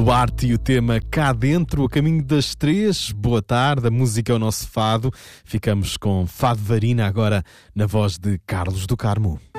Duarte e o tema Cá Dentro, a caminho das 3. Boa tarde, a música é o nosso fado. Ficamos com Fado Varina agora na voz de Carlos do Carmo.